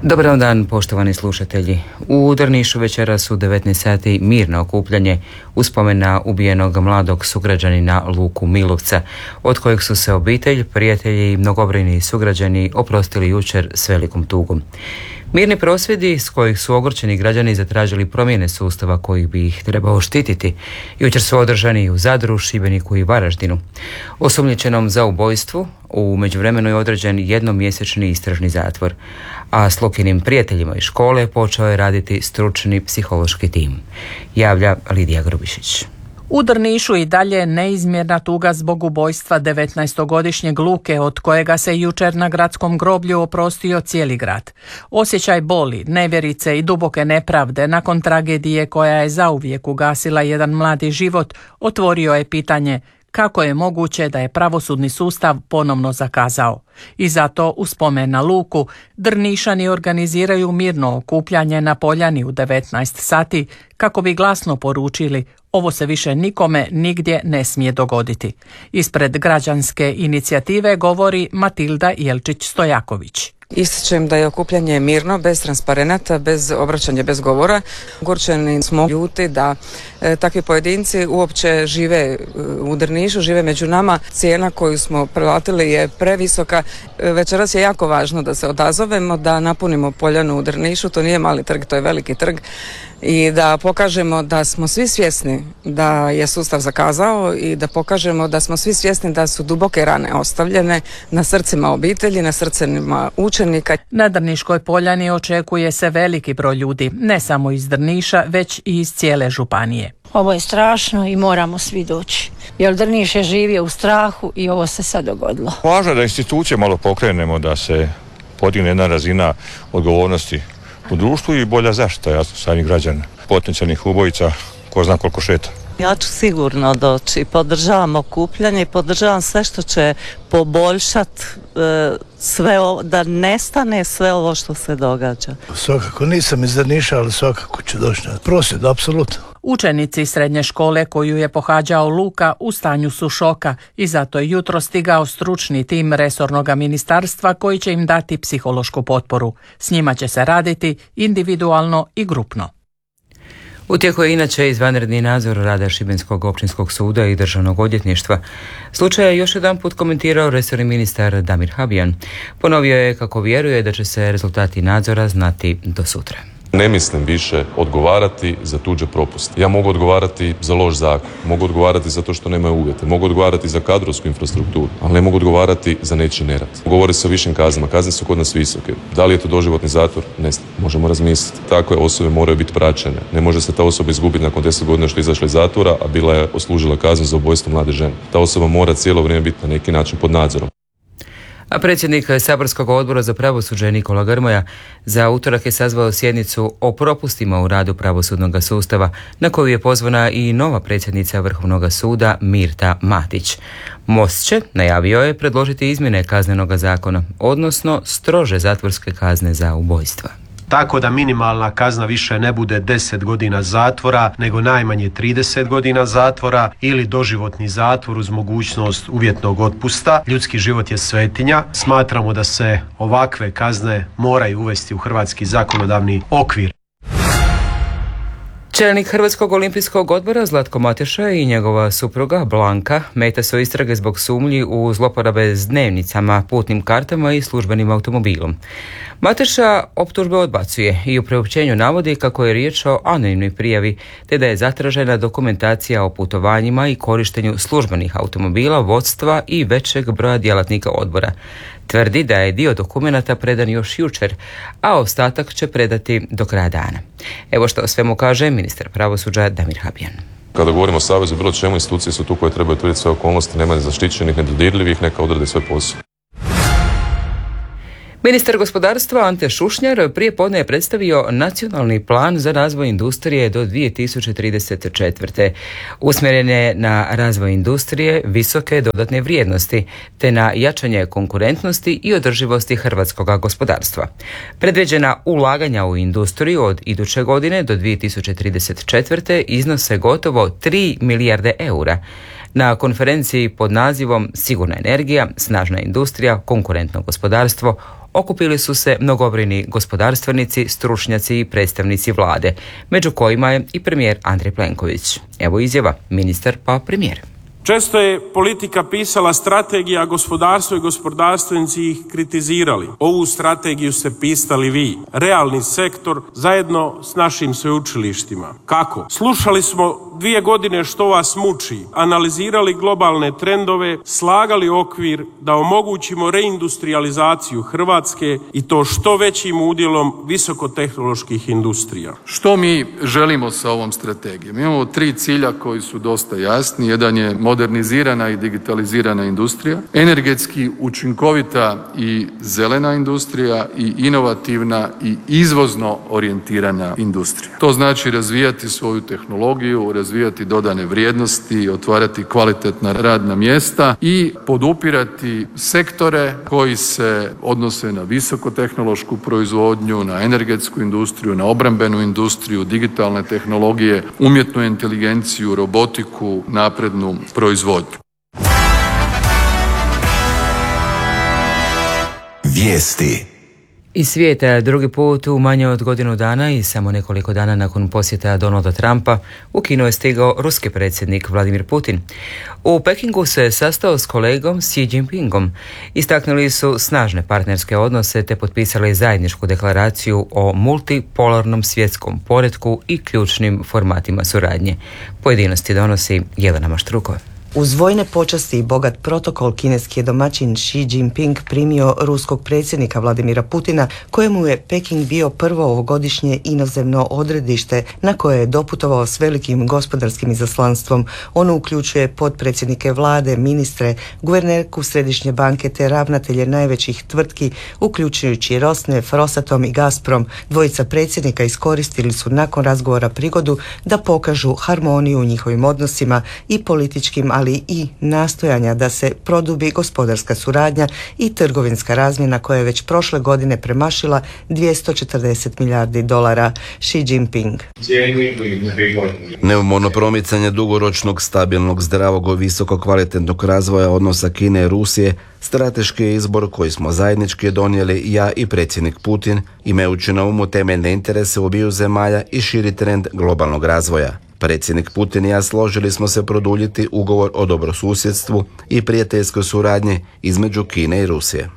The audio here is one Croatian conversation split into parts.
Dobar dan, poštovani slušatelji. U Drnišu večeras u 19 sati mirno okupljanje uspomen na ubijenog mladog sugrađanina Luku Milovca, od kojeg su se obitelj, prijatelji i mnogobrojni sugrađani oprostili jučer s velikom tugom. Mirni prosvjedi s kojih su ogorčeni građani zatražili promjene sustava kojih bi ih trebao štititi, jučer su održani u Zadru, Šibeniku i Varaždinu. Osumnjičenom za ubojstvo u međuvremenu je određen jednomjesečni istražni zatvor, a s Lukinim prijateljima iz škole počeo je raditi stručni psihološki tim, javlja Lidija Grubišić. U Drnišu i dalje neizmjerna tuga zbog ubojstva 19-godišnjeg Luke, od kojega se jučer na gradskom groblju oprostio cijeli grad. Osjećaj boli, nevjerice i duboke nepravde nakon tragedije koja je zauvijek ugasila jedan mladi život otvorio je pitanje kako je moguće da je pravosudni sustav ponovno zakazao. I zato, u spomen na Luku, Drnišani organiziraju mirno okupljanje na Poljani u 19 sati kako bi glasno poručili ovo se više nikome nigdje ne smije dogoditi. Ispred građanske inicijative govori Matilda Jelčić-Stojaković. Ističem da je okupljanje mirno, bez transparenata, bez obraćanja, bez govora. Ogorčeni smo ljuti da takvi pojedinci uopće žive u Drnišu, žive među nama. Cijena koju smo platili je previsoka. Večeras je jako važno da se odazovemo, da napunimo Poljanu u Drnišu. To nije mali trg, to je veliki trg. I da pokažemo da smo svi svjesni da je sustav zakazao i da pokažemo da smo svi svjesni da su duboke rane ostavljene na srcima obitelji, na srcima učenika. Na Drniškoj Poljani očekuje se veliki broj ljudi, ne samo iz Drniša, već i iz cijele županije. Ovo je strašno i moramo svi doći, jer Drniš je živio u strahu i ovo se sad dogodilo. Važno je da institucije malo pokrenemo, da se podigne jedna razina odgovornosti u društvu i bolja zaštita, jasno, samih građana, potencijalnih ubojica, ko zna koliko šeta. Ja ću sigurno doći, podržavam okupljanje i podržavam sve što će poboljšati sve ovo, da nestane sve ovo što se događa. Svakako nisam iz Drniša, ali svakako ću doći na prosvjed, apsolutno. Učenici srednje škole koju je pohađao Luka u stanju su šoka i zato je jutro stigao stručni tim resornog ministarstva koji će im dati psihološku potporu. S njima će se raditi individualno i grupno. U tijeku je inače izvanredni nadzor rada Šibenskog općinskog suda i državnog odvjetništva. Slučaj je još jedan put komentirao resorni ministar Damir Habijan. Ponovio je kako vjeruje da će se rezultati nadzora znati do sutra. Ne mislim više odgovarati za tuđe propuste. Ja mogu odgovarati za loš zakon, mogu odgovarati za to što nemaju uvjete, mogu odgovarati za kadrovsku infrastrukturu, ali ne mogu odgovarati za nečiji nerad. Govori se o višim kaznama, kazne su kod nas visoke. Da li je to doživotni zatvor? Ne znam, možemo razmisliti. Takve osobe moraju biti praćene. Ne može se ta osoba izgubiti nakon 10 godina što je izašla iz zatvora, a bila je odslužila kaznu za ubojstvo mlade žene. Ta osoba mora cijelo vrijeme biti na neki način pod nadzorom. A predsjednik Saborskog odbora za pravosuđe Nikola Grmoja za utorak je sazvao sjednicu o propustima u radu pravosudnog sustava, na koju je pozvana i nova predsjednica Vrhovnog suda Mirta Matić. Most će, najavio je, predložiti izmjene Kaznenoga zakona, odnosno strože zatvorske kazne za ubojstva. Tako da minimalna kazna više ne bude 10 godina zatvora, nego najmanje 30 godina zatvora ili doživotni zatvor uz mogućnost uvjetnog otpusta. Ljudski život je svetinja. Smatramo da se ovakve kazne moraju uvesti u hrvatski zakonodavni okvir. Čelnik Hrvatskog olimpijskog odbora Zlatko Mateša i njegova supruga Blanka meta su istrage zbog sumnji u zloporabe s dnevnicama, putnim kartama i službenim automobilom. Mateša optužbe odbacuje i u priopćenju navodi kako je riječ o anonimnoj prijavi, te da je zatražena dokumentacija o putovanjima i korištenju službenih automobila, vodstva i većeg broja djelatnika odbora. Tvrdi da je dio dokumenata predan još jučer, a ostatak će predati do kraja dana. Evo što o svemu kaže ministar pravosuđa Damir Habijan. Kada govorimo o savezu, bilo čemu, institucije su tu koje trebaju utvrditi sve okolnosti, nema zaštićenih, nedodirljivih, neka odrade svoj posao. Ministar gospodarstva Ante Šušnjar prije podne je predstavio nacionalni plan za razvoj industrije do 2034. Usmjeren je na razvoj industrije visoke dodatne vrijednosti, te na jačanje konkurentnosti i održivosti hrvatskog gospodarstva. Predviđena ulaganja u industriju od iduće godine do 2034. iznose gotovo 3 milijarde eura. Na konferenciji pod nazivom Sigurna energija, snažna industrija, konkurentno gospodarstvo okupili su se mnogobrojni gospodarstvenici, stručnjaci i predstavnici vlade, među kojima je i premijer Andrej Plenković. Evo izjava, ministar pa premijer. Često je politika pisala strategija, a gospodarstvo i gospodarstvenici ih kritizirali. Ovu strategiju ste pisali vi, realni sektor, zajedno s našim sveučilištima. Kako? Slušali smo 2 godine što vas muči, analizirali globalne trendove, slagali okvir da omogućimo reindustrializaciju Hrvatske i to što većim udjelom visokotehnoloških industrija. Što mi želimo sa ovom strategijom? Imamo 3 cilja koji su dosta jasni. Jedan je modernizirana i digitalizirana industrija, energetski učinkovita i zelena industrija i inovativna i izvozno orijentirana industrija. To znači razvijati svoju tehnologiju, razvijati dodane vrijednosti, otvarati kvalitetna radna mjesta i podupirati sektore koji se odnose na visokotehnološku proizvodnju, na energetsku industriju, na obrambenu industriju, digitalne tehnologije, umjetnu inteligenciju, robotiku, naprednu proizvodnju. Vijesti iz svijeta drugi put u manje od godinu dana i samo nekoliko dana nakon posjeta Donalda Trumpa u Kinu je stigao ruski predsjednik Vladimir Putin. U Pekingu se sastao s kolegom Xi Jinpingom. Istaknuli su snažne partnerske odnose te potpisali zajedničku deklaraciju o multipolarnom svjetskom poretku i ključnim formatima suradnje. Pojedinosti donosi Jelena Maštrukova. Uz vojne počasti i bogat protokol kineski je domaćin Xi Jinping primio ruskog predsjednika Vladimira Putina, kojemu je Peking bio prvo ovogodišnje inozemno odredište na koje je doputovao s velikim gospodarskim izaslanstvom. Ono uključuje potpredsjednike vlade, ministre, guvernerku Središnje banke te ravnatelje najvećih tvrtki, uključujući Rosneft, Rosatom i Gazprom. Dvojica predsjednika iskoristili su nakon razgovora prigodu da pokažu harmoniju u njihovim odnosima i političkim, ali i nastojanja da se produbi gospodarska suradnja i trgovinska razmjena koja je već prošle godine premašila $240 milijardi. Xi Jinping. Neumorno promicanje dugoročnog, stabilnog, zdravog, visoko kvalitetnog razvoja odnosa Kine i Rusije strateški je izbor koji smo zajednički donijeli ja i predsjednik Putin, imajući na umu temeljne interese obiju zemalja i širi trend globalnog razvoja. Predsjednik Putin i ja složili smo se produljiti ugovor o dobrosusjedstvu i prijateljskoj suradnji između Kine i Rusije.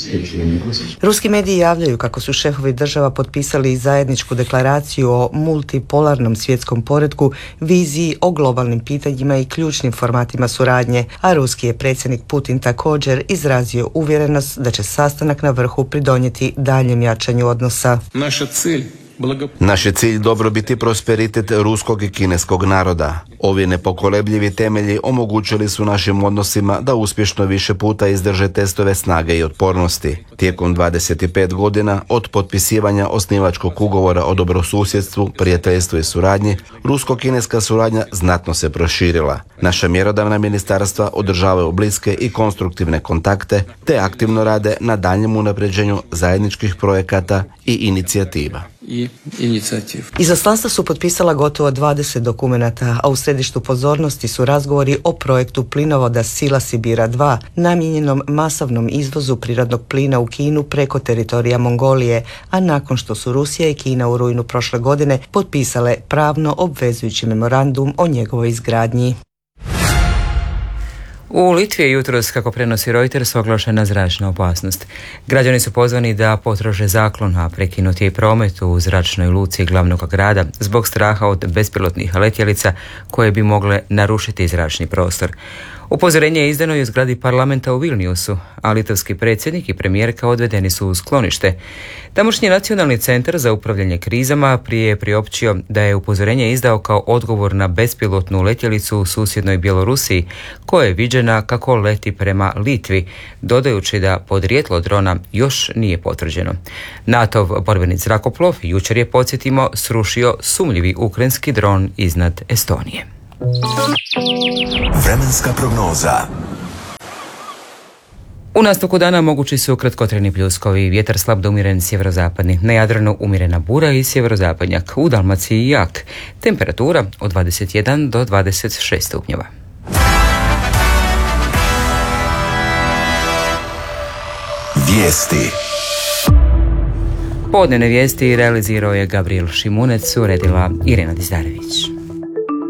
Ruski mediji javljaju kako su šefovi država potpisali zajedničku deklaraciju o multipolarnom svjetskom poretku, viziji o globalnim pitanjima i ključnim formatima suradnje, a ruski je predsjednik Putin također izrazio uvjerenost da će sastanak na vrhu pridonijeti daljnjem jačanju odnosa. Naš je cilj dobrobit i prosperitet ruskog i kineskog naroda. Ovi nepokolebljivi temelji omogućili su našim odnosima da uspješno više puta izdrže testove snage i otpornosti. Tijekom 25 godina od potpisivanja osnivačkog ugovora o dobrosusjedstvu, prijateljstvu i suradnji, rusko-kineska suradnja znatno se proširila. Naša mjerodavna ministarstva održavaju bliske i konstruktivne kontakte te aktivno rade na daljnjem unapređenju zajedničkih projekata i inicijativa. Izaslanstva su potpisala gotovo 20 dokumenata, a u središtu pozornosti su razgovori o projektu plinovoda Sila Sibira 2, namijenjenom masovnom izvozu prirodnog plina u Kinu preko teritorija Mongolije, a nakon što su Rusija i Kina u rujnu prošle godine potpisale pravno obvezujući memorandum o njegovoj izgradnji. U Litvi je jutros, kako prenosi Reuters, oglašena zračna opasnost. Građani su pozvani da potraže zaklon, a prekinut je i promet u zračnoj luci glavnog grada zbog straha od bespilotnih letjelica koje bi mogle narušiti zračni prostor. Upozorenje je izdano i u zgradi parlamenta u Vilniusu, a litovski predsjednik i premijerka odvedeni su u sklonište. Tamošnji nacionalni centar za upravljanje krizama prije je priopćio da je upozorenje izdao kao odgovor na bespilotnu letjelicu u susjednoj Bjelorusiji, koja je viđena kako leti prema Litvi, dodajući da podrijetlo drona još nije potvrđeno. NATO-ov borbeni zrakoplov jučer je, podsjetimo, srušio sumnjivi ukrajinski dron iznad Estonije. Vremenska prognoza. U nastavku dana mogući su kratkotrajni pljuskovi, vjetar slab do umjeren sjeverozapadni, na Jadranu umjerena bura i sjeverozapadnjak, u Dalmaciji jak. Temperatura od 21 do 26 stupnjeva. Vijesti. Podnevne vijesti realizirao je Gabriel Šimunec, uredila Irena Dizdarević.